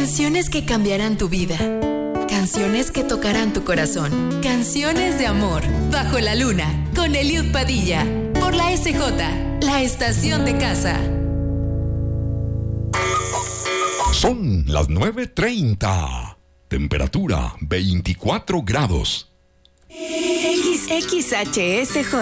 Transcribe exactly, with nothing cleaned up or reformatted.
Canciones que cambiarán tu vida. Canciones que tocarán tu corazón. Canciones de amor. Bajo la luna. Con Eliud Padilla. Por la S J. La estación de casa. Son las nueve treinta. Temperatura veinticuatro grados. X X H S J.